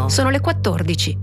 1. Sono le 14.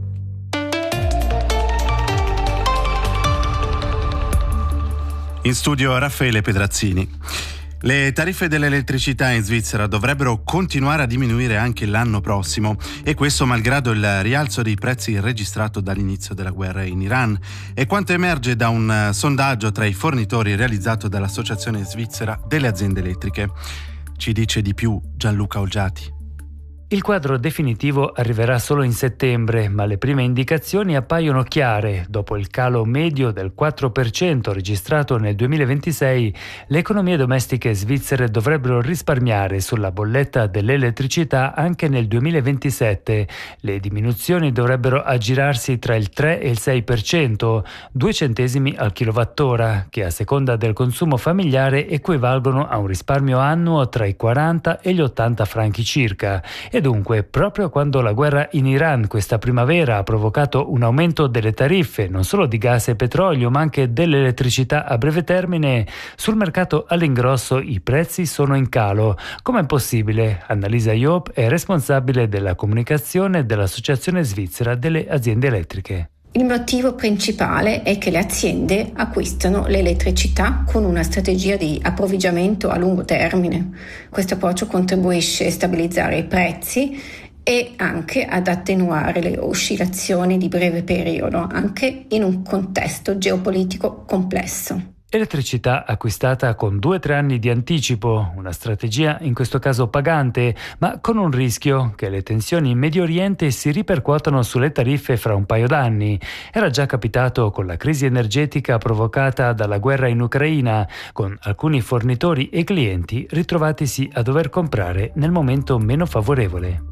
In studio Raffaele Pedrazzini. Le tariffe dell'elettricità in Svizzera dovrebbero continuare a diminuire anche l'anno prossimo, e questo malgrado il rialzo dei prezzi registrato dall'inizio della guerra in Iran, e quanto emerge da un sondaggio tra i fornitori realizzato dall'Associazione Svizzera delle Aziende Elettriche. Ci dice di più Gianluca Olgiati. Il quadro definitivo arriverà solo in settembre, ma le prime indicazioni appaiono chiare. Dopo il calo medio del 4% registrato nel 2026, le economie domestiche svizzere dovrebbero risparmiare sulla bolletta dell'elettricità anche nel 2027. Le diminuzioni dovrebbero aggirarsi tra il 3 e il 6%, 2 centesimi al kilowattora, che a seconda del consumo familiare equivalgono a un risparmio annuo tra i 40 e gli 80 franchi circa. E dunque, proprio quando la guerra in Iran questa primavera ha provocato un aumento delle tariffe, non solo di gas e petrolio, ma anche dell'elettricità a breve termine, sul mercato all'ingrosso i prezzi sono in calo. Com'è possibile? Annalisa Job è responsabile della comunicazione dell'Associazione Svizzera delle Aziende Elettriche. Il motivo principale è che le aziende acquistano l'elettricità con una strategia di approvvigionamento a lungo termine. Questo approccio contribuisce a stabilizzare i prezzi e anche ad attenuare le oscillazioni di breve periodo, anche in un contesto geopolitico complesso. Elettricità acquistata con 2-3 anni di anticipo, una strategia in questo caso pagante, ma con un rischio che le tensioni in Medio Oriente si ripercuotano sulle tariffe fra un paio d'anni. Era già capitato con la crisi energetica provocata dalla guerra in Ucraina, con alcuni fornitori e clienti ritrovatisi a dover comprare nel momento meno favorevole.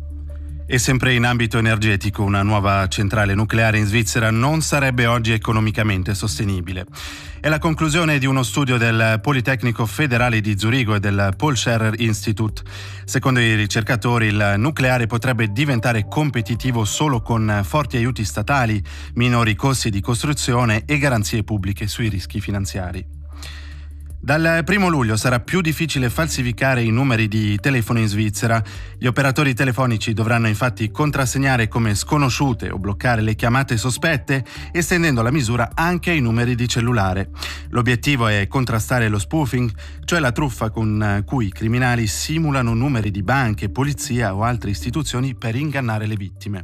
E sempre in ambito energetico, una nuova centrale nucleare in Svizzera non sarebbe oggi economicamente sostenibile. È la conclusione di uno studio del Politecnico Federale di Zurigo e del Paul Scherrer Institute. Secondo i ricercatori, il nucleare potrebbe diventare competitivo solo con forti aiuti statali, minori costi di costruzione e garanzie pubbliche sui rischi finanziari. Dal 1 luglio sarà più difficile falsificare i numeri di telefono in Svizzera. Gli operatori telefonici dovranno infatti contrassegnare come sconosciute o bloccare le chiamate sospette, estendendo la misura anche ai numeri di cellulare. L'obiettivo è contrastare lo spoofing, cioè la truffa con cui i criminali simulano numeri di banche, polizia o altre istituzioni per ingannare le vittime.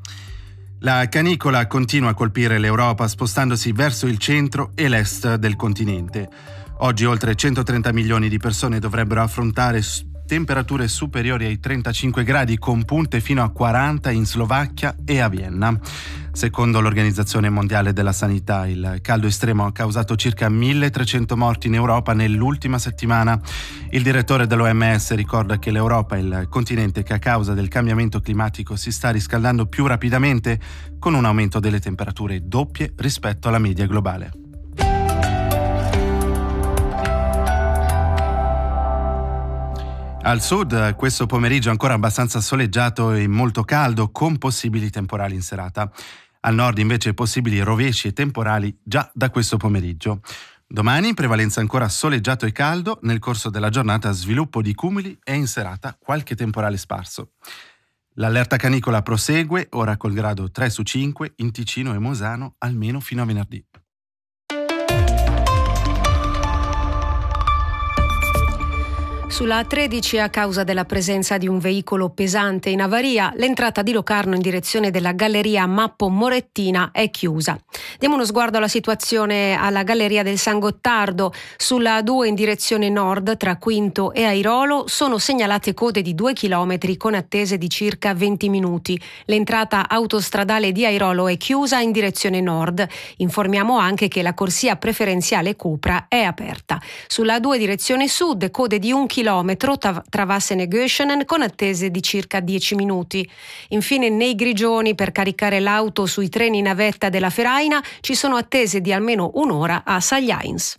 La canicola continua a colpire l'Europa, spostandosi verso il centro e l'est del continente. Oggi oltre 130 milioni di persone dovrebbero affrontare temperature superiori ai 35 gradi, con punte fino a 40 in Slovacchia e a Vienna. Secondo l'Organizzazione Mondiale della Sanità, il caldo estremo ha causato circa 1.300 morti in Europa nell'ultima settimana. Il direttore dell'OMS ricorda che l'Europa è il continente che a causa del cambiamento climatico si sta riscaldando più rapidamente, con un aumento delle temperature doppie rispetto alla media globale. Al sud questo pomeriggio ancora abbastanza soleggiato e molto caldo, con possibili temporali in serata. Al nord invece possibili rovesci e temporali già da questo pomeriggio. Domani in prevalenza ancora soleggiato e caldo, nel corso della giornata sviluppo di cumuli e in serata qualche temporale sparso. L'allerta canicola prosegue, ora col grado 3 su 5 in Ticino e Mosano, almeno fino a venerdì. Sulla A13, a causa della presenza di un veicolo pesante in avaria, l'entrata di Locarno in direzione della galleria Mappo Morettina è chiusa. Diamo uno sguardo alla situazione alla galleria del San Gottardo. Sulla A2 in direzione nord, tra Quinto e Airolo, sono segnalate code di 2 chilometri con attese di circa 20 minuti. L'entrata autostradale di Airolo è chiusa in direzione nord. Informiamo anche che la corsia preferenziale Cupra è aperta. Sulla A2 direzione sud, code di 1 chilometro tra Vassen e Göschenen con attese di circa 10 minuti. Infine, nei Grigioni, per caricare l'auto sui treni navetta della Feraina ci sono attese di almeno un'ora a Sagliains.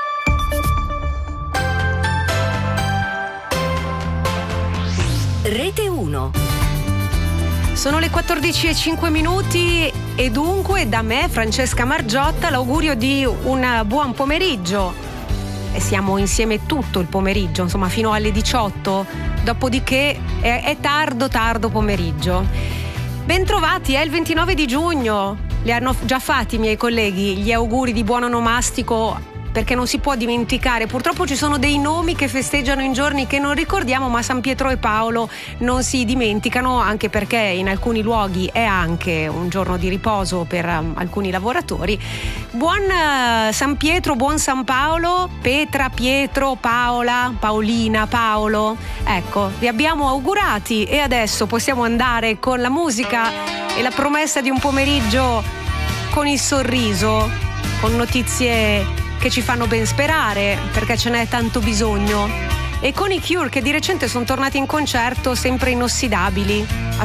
Rete 1. Sono le 14:05 e dunque da me, Francesca Margiotta, l'augurio di un buon pomeriggio. E siamo insieme tutto il pomeriggio, insomma fino alle 18, dopodiché è tardo pomeriggio. Bentrovati, è il 29 di giugno. Li hanno già fatti i miei colleghi gli auguri di buon onomastico, perché non si può dimenticare. Purtroppo ci sono dei nomi che festeggiano in giorni che non ricordiamo, ma San Pietro e Paolo non si dimenticano, anche perché in alcuni luoghi è anche un giorno di riposo per alcuni lavoratori. Buon San Pietro, buon San Paolo, Petra, Pietro, Paola, Paolina, Paolo. Ecco, vi abbiamo augurati e adesso possiamo andare con la musica e la promessa di un pomeriggio con il sorriso, con notizie che ci fanno ben sperare, perché ce n'è tanto bisogno. E con i Cure, che di recente sono tornati in concerto sempre inossidabili.